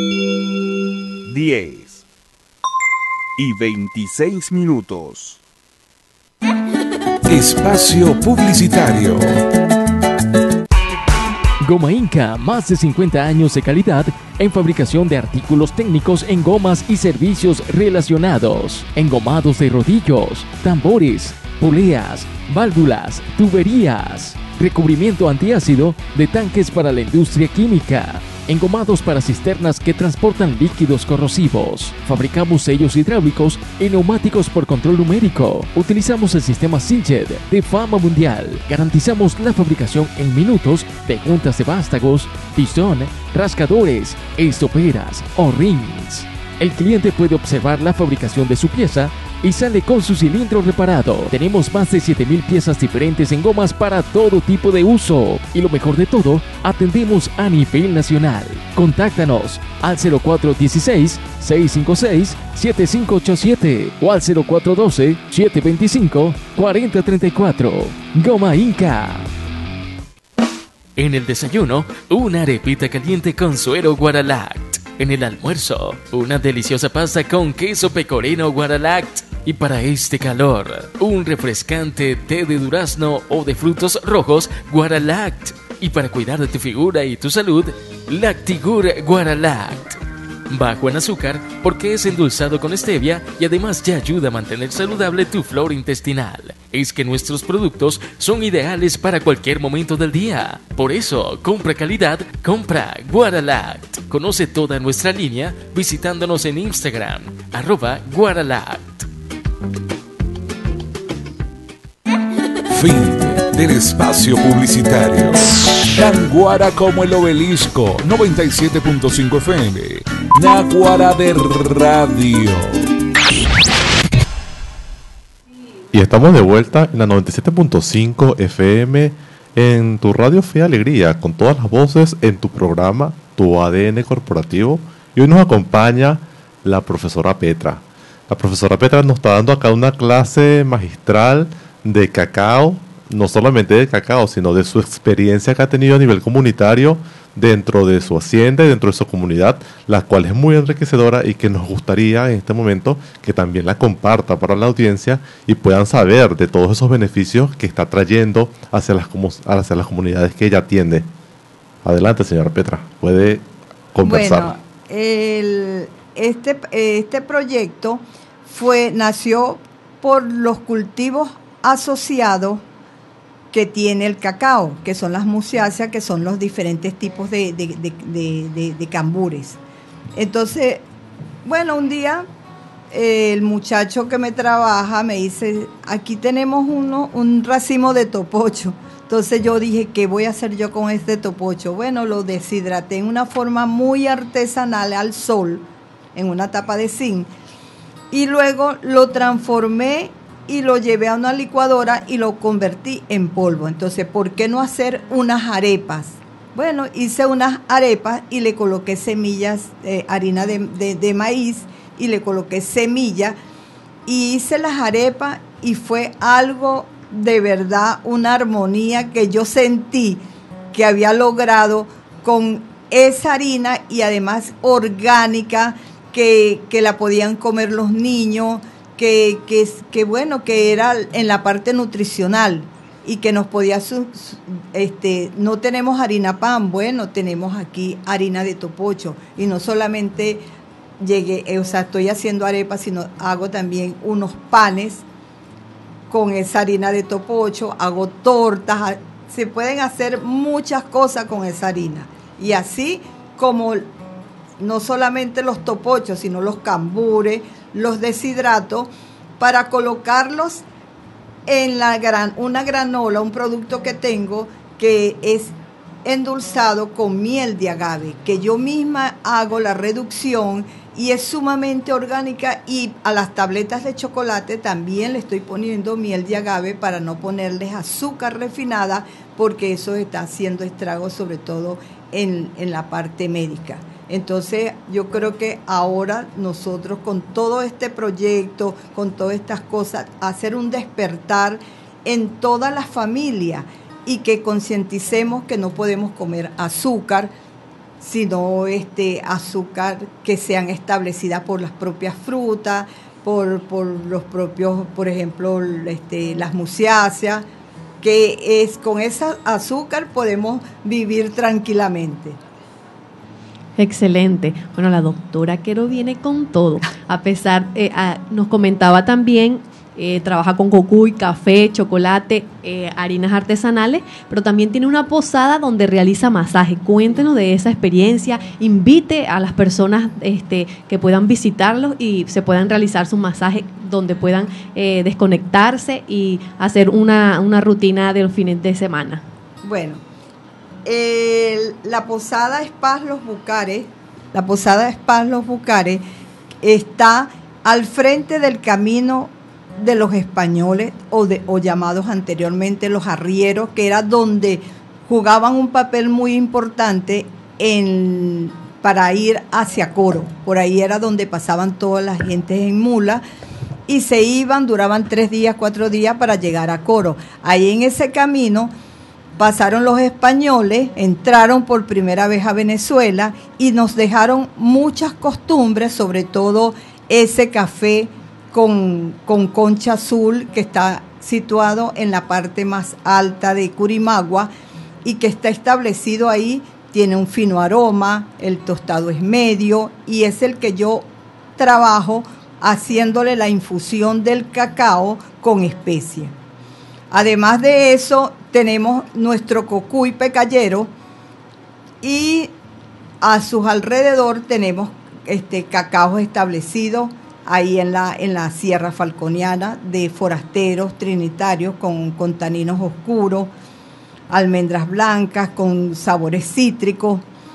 10:26. Espacio Publicitario. Goma Inca, más de 50 años de calidad en fabricación de artículos técnicos en gomas y servicios relacionados, engomados de rodillos, tambores, poleas, válvulas, tuberías, recubrimiento antiácido de tanques para la industria química, engomados para cisternas que transportan líquidos corrosivos. Fabricamos sellos hidráulicos y neumáticos por control numérico. Utilizamos el sistema Siljet de fama mundial. Garantizamos la fabricación en minutos de juntas de vástagos, pistón, rascadores, estoperas o rings. El cliente puede observar la fabricación de su pieza y sale con su cilindro reparado. Tenemos más de 7,000 piezas diferentes en gomas para todo tipo de uso. Y lo mejor de todo, atendemos a nivel nacional. Contáctanos al 0416-656-7587 o al 0412-725-4034. Goma Inca. En el desayuno, una arepita caliente con suero Guaralact. En el almuerzo, una deliciosa pasta con queso pecorino Guaralact. Y para este calor, un refrescante té de durazno o de frutos rojos Guaralact. Y para cuidar de tu figura y tu salud, Lactigur Guaralact. Bajo en azúcar porque es endulzado con stevia y además ya ayuda a mantener saludable tu flora intestinal. Es que nuestros productos son ideales para cualquier momento del día. Por eso, compra calidad, compra Guaralact. Conoce toda nuestra línea visitándonos en Instagram, @Guaralact. Fin del espacio publicitario. Tan guara como el obelisco, 97.5 FM. Naguará de Radio. Y estamos de vuelta en la 97.5 FM en tu Radio Fe y Alegría, con todas las voces en tu programa, tu ADN corporativo. Y hoy nos acompaña la profesora Petra. La profesora Petra nos está dando acá una clase magistral de cacao, no solamente de cacao, sino de su experiencia que ha tenido a nivel comunitario dentro de su hacienda y dentro de su comunidad, la cual es muy enriquecedora y que nos gustaría en este momento que también la comparta para la audiencia y puedan saber de todos esos beneficios que está trayendo hacia las comunidades que ella atiende. Adelante, señora Petra, puede conversar. Bueno, este proyecto nació por los cultivos asociados que tiene el cacao, que son las muciáceas, que son los diferentes tipos de cambures. Entonces, bueno, un día el muchacho que me trabaja me dice, aquí tenemos un racimo de topocho. Entonces yo dije, ¿qué voy a hacer yo con este topocho? Bueno, lo deshidraté en una forma muy artesanal al sol, en una tapa de zinc, y luego lo transformé y lo llevé a una licuadora y lo convertí en polvo. Entonces, ¿por qué no hacer unas arepas? Bueno, hice unas arepas y le coloqué semillas, harina de maíz, y le coloqué semilla, y hice las arepas y fue algo de verdad, una armonía que yo sentí que había logrado con esa harina y además orgánica, que la podían comer los niños, que bueno, que era en la parte nutricional y que nos podía, no tenemos harina pan, bueno, tenemos aquí harina de topocho, y no solamente estoy haciendo arepas, sino hago también unos panes con esa harina de topocho, hago tortas, se pueden hacer muchas cosas con esa harina, y así como no solamente los topochos, sino los cambures, los deshidrato para colocarlos en una granola, un producto que tengo que es endulzado con miel de agave, que yo misma hago la reducción y es sumamente orgánica, y a las tabletas de chocolate también le estoy poniendo miel de agave para no ponerles azúcar refinada, porque eso está haciendo estragos, sobre todo en la parte médica. Entonces yo creo que ahora nosotros con todo este proyecto, con todas estas cosas, hacer un despertar en toda la familia y que concienticemos que no podemos comer azúcar, sino azúcar que sean establecidas por las propias frutas, por los propios, por ejemplo, las muciáceas, que con ese azúcar podemos vivir tranquilamente. Excelente. Bueno, la doctora Quero viene con todo. A pesar, nos comentaba también, trabaja con cocuy, café, chocolate, harinas artesanales, pero también tiene una posada donde realiza masaje. Cuéntenos de esa experiencia, invite a las personas que puedan visitarlos y se puedan realizar sus masajes, donde puedan desconectarse y hacer una rutina de los fines de semana. Bueno, la posada Spas Los Bucares está al frente del camino de los españoles o llamados anteriormente los arrieros, que era donde jugaban un papel muy importante para ir hacia Coro. Por ahí era donde pasaban todas las gentes en mula y se iban, duraban 3 días, 4 días para llegar a Coro. Ahí en ese camino pasaron los españoles, entraron por primera vez a Venezuela y nos dejaron muchas costumbres, sobre todo ese café con concha azul que está situado en la parte más alta de Curimagua y que está establecido ahí, tiene un fino aroma, el tostado es medio y es el que yo trabajo haciéndole la infusión del cacao con especia. Además de eso, tenemos nuestro cocuy pecayero y a sus alrededor tenemos cacaos establecidos ahí en la Sierra Falconiana, de forasteros trinitarios con taninos oscuros, almendras blancas con sabores cítricos.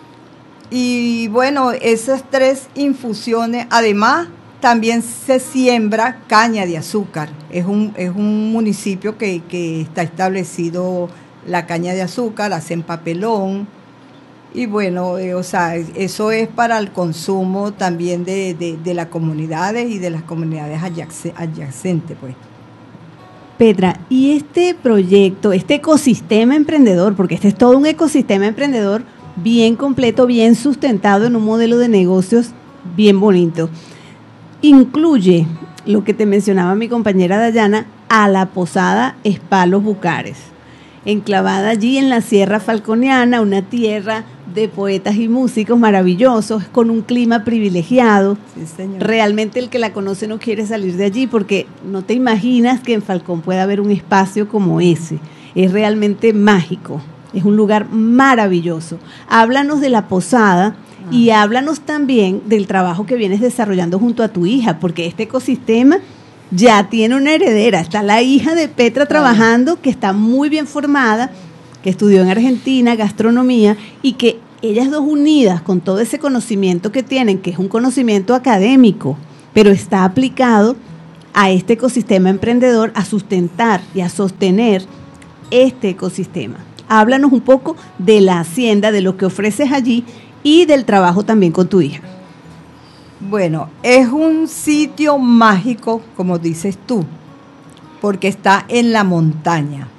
Y bueno, esas 3 infusiones, además también se siembra caña de azúcar. Es un municipio que está establecido la caña de azúcar, hacen papelón. Y bueno, eso es para el consumo también de las comunidades y de las comunidades adyacentes, pues. Petra, y este proyecto, este ecosistema emprendedor, porque este es todo un ecosistema emprendedor bien completo, bien sustentado en un modelo de negocios bien bonito, incluye lo que te mencionaba mi compañera Dayana, a la posada Spas Los Bucares, enclavada allí en la Sierra Falconiana, una tierra de poetas y músicos maravillosos, con un clima privilegiado. Sí, señor. Realmente el que la conoce no quiere salir de allí porque no te imaginas que en Falcón pueda haber un espacio como ese. Es realmente mágico, es un lugar maravilloso. Háblanos de la posada y háblanos también del trabajo que vienes desarrollando junto a tu hija, porque este ecosistema ya tiene una heredera. Está la hija de Petra trabajando, que está muy bien formada, que estudió en Argentina gastronomía y que ellas dos unidas con todo ese conocimiento que tienen, que es un conocimiento académico, pero está aplicado a este ecosistema emprendedor, a sustentar y a sostener este ecosistema. Háblanos un poco de la hacienda, de lo que ofreces allí y del trabajo también con tu hija. Bueno, es un sitio mágico, como dices tú, porque está en la montaña.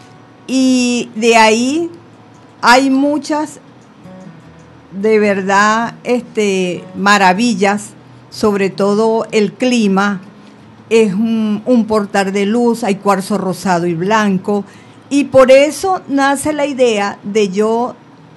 Y de ahí hay muchas, de verdad, maravillas, sobre todo el clima. Es un portal de luz, hay cuarzo rosado y blanco. Y por eso nace la idea de yo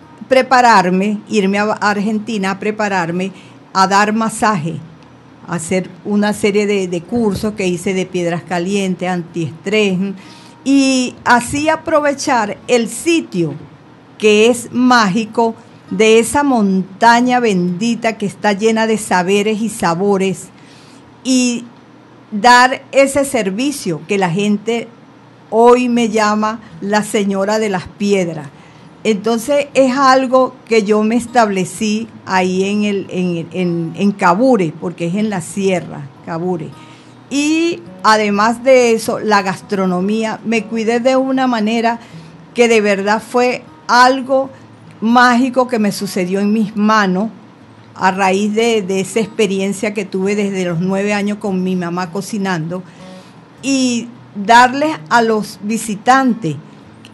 irme a Argentina a prepararme, a dar masaje, a hacer una serie de cursos que hice de piedras calientes, antiestrés, y así aprovechar el sitio que es mágico de esa montaña bendita que está llena de saberes y sabores y dar ese servicio que la gente hoy me llama la señora de las piedras. Entonces es algo que yo me establecí ahí en Cabure, porque es en la sierra, Cabure. Y además de eso, la gastronomía, me cuidé de una manera que de verdad fue algo mágico que me sucedió en mis manos a raíz de esa experiencia que tuve desde los 9 años con mi mamá cocinando, y darles a los visitantes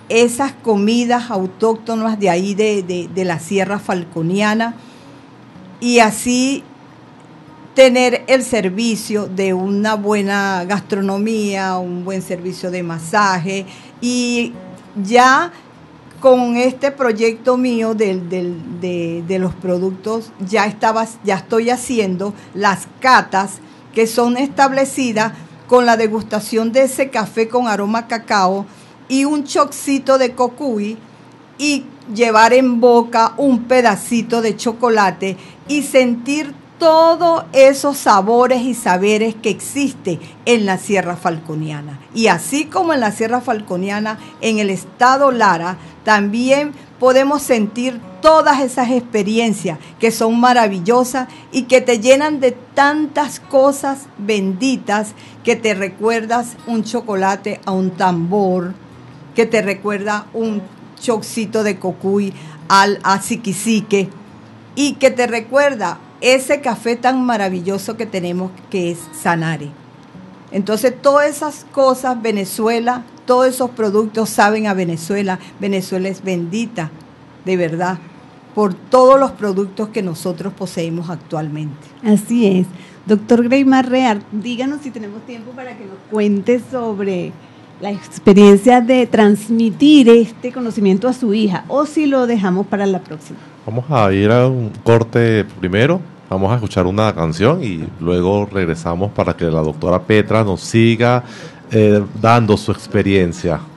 esas comidas autóctonas de ahí de la Sierra Falconiana, y así tener el servicio de una buena gastronomía, un buen servicio de masaje. Y ya con este proyecto mío de los productos, ya estoy haciendo las catas que son establecidas con la degustación de ese café con aroma a cacao y un chocito de cocuy, y llevar en boca un pedacito de chocolate y sentir todos esos sabores y saberes que existen en la Sierra Falconiana. Y así como en la Sierra Falconiana, en el estado Lara, también podemos sentir todas esas experiencias que son maravillosas y que te llenan de tantas cosas benditas, que te recuerdas un chocolate a un tambor, que te recuerda un chocito de cocuy a siquisique, y que te recuerda ese café tan maravilloso que tenemos, que es Sanare. Entonces, todas esas cosas, Venezuela, todos esos productos saben a Venezuela. Venezuela es bendita, de verdad, por todos los productos que nosotros poseemos actualmente. Así es. Doctor Greymar Reart, díganos si tenemos tiempo para que nos cuente sobre la experiencia de transmitir este conocimiento a su hija, o si lo dejamos para la próxima. Vamos a ir a un corte primero, vamos a escuchar una canción y luego regresamos para que la doctora Petra nos siga dando su experiencia.